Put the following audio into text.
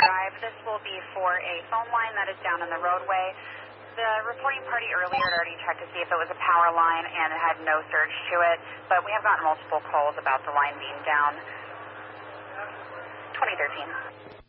Drive. This will be for a phone line that is down in the roadway. The reporting party earlier had already checked to see if it was a power line and it had no surge to it, but we have gotten multiple calls about the line being down. 2013.